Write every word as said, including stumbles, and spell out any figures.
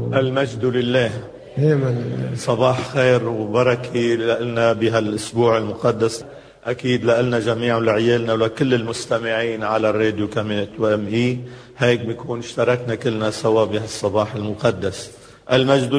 المجد لله. دائما. صباح خير وبركة لنا بهالأسبوع المقدس، أكيد لنا جميعا ولعيالنا ولكل المستمعين على الراديو كمان وام اي. هيك بيكون اشتركنا كلنا سوا بهالصباح المقدس. المجد